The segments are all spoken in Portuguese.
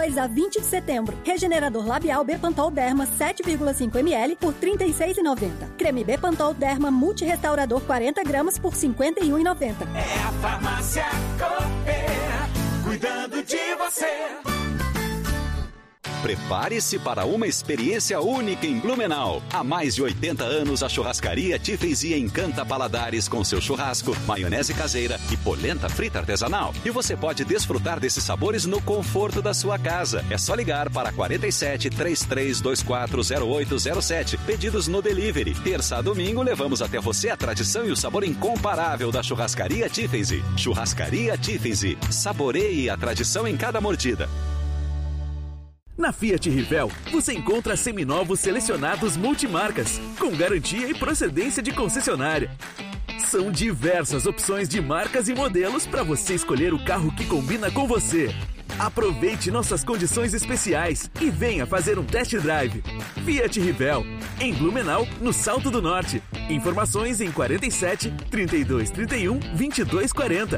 22 a 20 de setembro. Regenerador labial Bepantol Derma 7,5 ml por R$ 36,90. Creme Bepantol Derma Multirestaurador 40 gramas por R$ 51,90. É a Farmácia Cooper, cuidando de você. Prepare-se para uma experiência única em Blumenau. Há mais de 80 anos, a churrascaria Tiffany encanta paladares com seu churrasco, maionese caseira e polenta frita artesanal. E você pode desfrutar desses sabores no conforto da sua casa. É só ligar para 47 3324 0807. Pedidos no delivery. Terça a domingo, levamos até você a tradição e o sabor incomparável da churrascaria Tiffany. Churrascaria Tiffany. Saboreie a tradição em cada mordida. Na Fiat Rivel, você encontra seminovos selecionados multimarcas, com garantia e procedência de concessionária. São diversas opções de marcas e modelos para você escolher o carro que combina com você. Aproveite nossas condições especiais e venha fazer um test drive. Fiat Rivel, em Blumenau, no Salto do Norte. Informações em 47 32 31 22 40.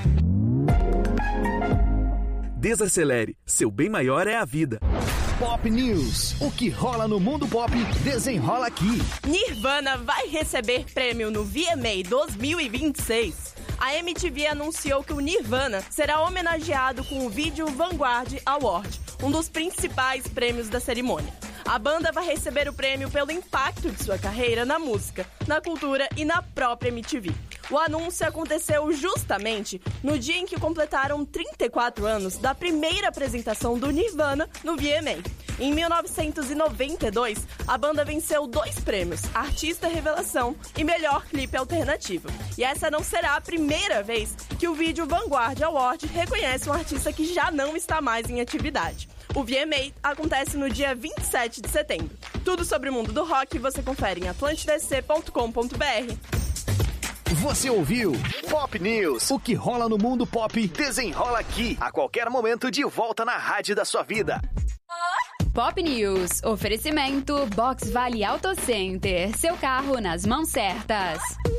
Desacelere, seu bem maior é a vida. Pop News, o que rola no mundo pop, desenrola aqui. Nirvana vai receber prêmio no VMA 2026. A MTV anunciou que o Nirvana será homenageado com o vídeo Vanguard Award, um dos principais prêmios da cerimônia. A banda vai receber o prêmio pelo impacto de sua carreira na música, na cultura e na própria MTV. O anúncio aconteceu justamente no dia em que completaram 34 anos da primeira apresentação do Nirvana no VMA. Em 1992, a banda venceu 2 prêmios, Artista Revelação e Melhor Clipe Alternativo. E essa não será a primeira vez que o vídeo Vanguard Award reconhece um artista que já não está mais em atividade. O VMA acontece no dia 27 de setembro. Tudo sobre o mundo do rock você confere em atlantidec.com.br. Você ouviu Pop News, o que rola no mundo pop, desenrola aqui. A qualquer momento de volta na rádio da sua vida. Pop News, oferecimento Box Vale Auto Center, seu carro nas mãos certas.